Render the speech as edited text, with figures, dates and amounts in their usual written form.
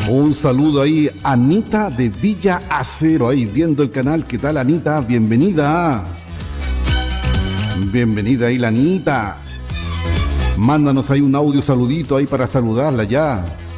Un saludo ahí, Anita de Villa Acero, ahí viendo el canal. ¿Qué tal, Anita? Bienvenida. Bienvenida ahí, la Anita. Mándanos ahí un audio saludito ahí para saludarla ya.